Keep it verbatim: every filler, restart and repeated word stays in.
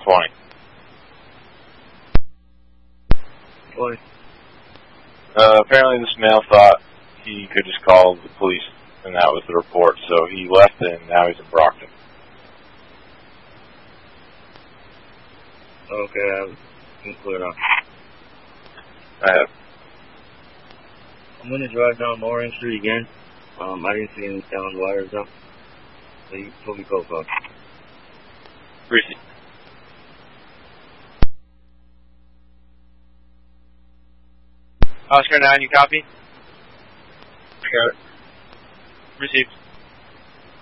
twenty. twenty. Uh, apparently this male thought he could just call the police, and that was the report, so he left and now he's in Brockton. Okay, I'm cleared up. I have. I'm going to drive down Moran Street again. Um, I didn't see any sound wires up. So you told me go for Receipt. Oscar nine, you copy? Got it. Received.